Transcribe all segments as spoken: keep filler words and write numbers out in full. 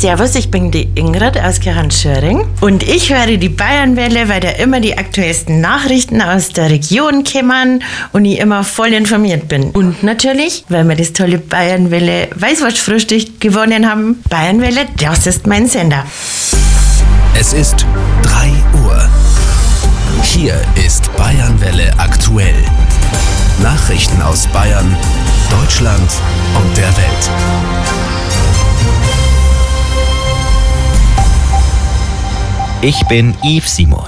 Servus, ich bin die Ingrid aus Gerhard-Schöring und ich höre die Bayernwelle, weil da immer die aktuellsten Nachrichten aus der Region kommen und ich immer voll informiert bin. Und natürlich, weil wir das tolle Bayernwelle Weißwurstfrühstück gewonnen haben. Bayernwelle, das ist mein Sender. Es ist drei Uhr. Hier ist Bayernwelle aktuell. Nachrichten aus Bayern, Deutschland und der Welt. Ich bin Yves Simon.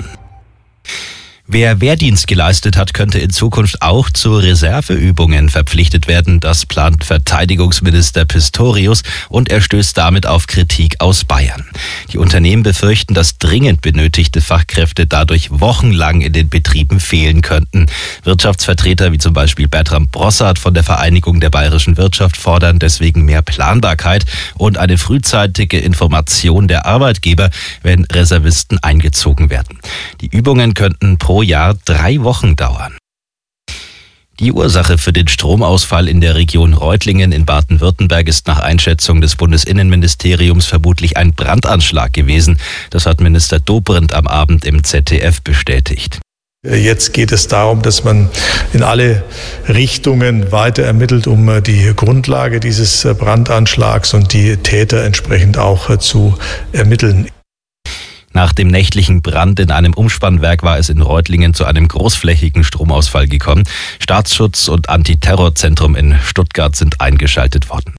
Wer Wehrdienst geleistet hat, könnte in Zukunft auch zu Reserveübungen verpflichtet werden. Das plant Verteidigungsminister Pistorius und er stößt damit auf Kritik aus Bayern. Die Unternehmen befürchten, dass dringend benötigte Fachkräfte dadurch wochenlang in den Betrieben fehlen könnten. Wirtschaftsvertreter wie zum Beispiel Bertram Brossard von der Vereinigung der bayerischen Wirtschaft fordern deswegen mehr Planbarkeit und eine frühzeitige Information der Arbeitgeber, wenn Reservisten eingezogen werden. Die Übungen könnten pro Jahr drei Wochen dauern. Die Ursache für den Stromausfall in der Region Reutlingen in Baden-Württemberg ist nach Einschätzung des Bundesinnenministeriums vermutlich ein Brandanschlag gewesen. Das hat Minister Dobrindt am Abend im Z D F bestätigt. Jetzt geht es darum, dass man in alle Richtungen weiter ermittelt, um die Grundlage dieses Brandanschlags und die Täter entsprechend auch zu ermitteln. Nach dem nächtlichen Brand in einem Umspannwerk war es in Reutlingen zu einem großflächigen Stromausfall gekommen. Staatsschutz und Antiterrorzentrum in Stuttgart sind eingeschaltet worden.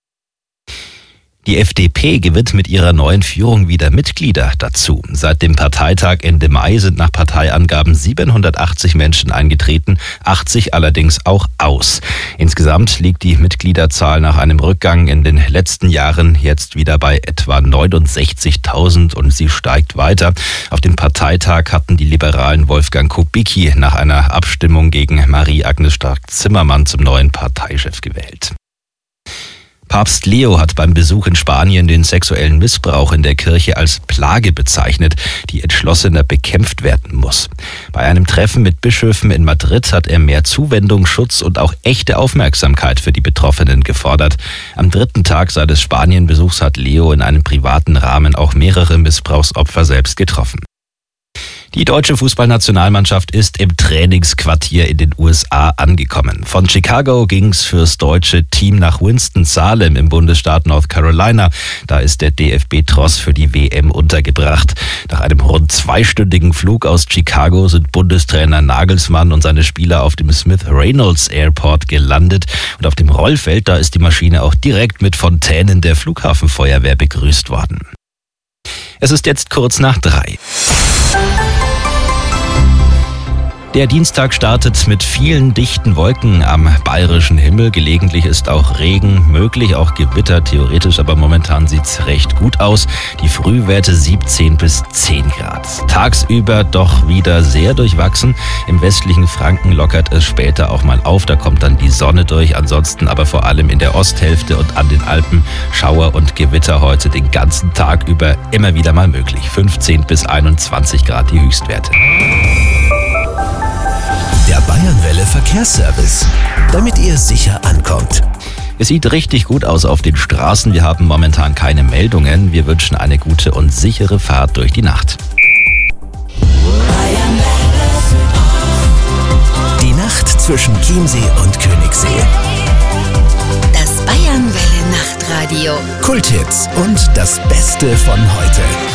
Die F D P gewinnt mit ihrer neuen Führung wieder Mitglieder dazu. Seit dem Parteitag Ende Mai sind nach Parteiangaben siebenhundertachtzig Menschen eingetreten, achtzig allerdings auch aus. Insgesamt liegt die Mitgliederzahl nach einem Rückgang in den letzten Jahren jetzt wieder bei etwa neunundsechzigtausend und sie steigt weiter. Auf dem Parteitag hatten die Liberalen Wolfgang Kubicki nach einer Abstimmung gegen Marie-Agnes Strack-Zimmermann zum neuen Parteichef gewählt. Papst Leo hat beim Besuch in Spanien den sexuellen Missbrauch in der Kirche als Plage bezeichnet, die entschlossener bekämpft werden muss. Bei einem Treffen mit Bischöfen in Madrid hat er mehr Zuwendung, Schutz und auch echte Aufmerksamkeit für die Betroffenen gefordert. Am dritten Tag seines Spanienbesuchs hat Leo in einem privaten Rahmen auch mehrere Missbrauchsopfer selbst getroffen. Die deutsche Fußballnationalmannschaft ist im Trainingsquartier in den U S A angekommen. Von Chicago ging's fürs deutsche Team nach Winston-Salem im Bundesstaat North Carolina. Da ist der D F B-Tross für die W M untergebracht. Nach einem rund zweistündigen Flug aus Chicago sind Bundestrainer Nagelsmann und seine Spieler auf dem Smith Reynolds Airport gelandet. Und auf dem Rollfeld, da ist die Maschine auch direkt mit Fontänen der Flughafenfeuerwehr begrüßt worden. Es ist jetzt kurz nach drei. Der Dienstag startet mit vielen dichten Wolken am bayerischen Himmel. Gelegentlich ist auch Regen möglich, auch Gewitter theoretisch, aber momentan sieht's recht gut aus. Die Frühwerte siebzehn bis zehn Grad. Tagsüber doch wieder sehr durchwachsen. Im westlichen Franken lockert es später auch mal auf, da kommt dann die Sonne durch. Ansonsten aber vor allem in der Osthälfte und an den Alpen Schauer und Gewitter heute den ganzen Tag über immer wieder mal möglich. fünfzehn bis einundzwanzig Grad die Höchstwerte. Der Bayernwelle Verkehrsservice, damit ihr sicher ankommt. Es sieht richtig gut aus auf den Straßen. Wir haben momentan keine Meldungen. Wir wünschen eine gute und sichere Fahrt durch die Nacht. Die Nacht zwischen Chiemsee und Königssee. Das Bayernwelle Nachtradio. Kulthits und das Beste von heute.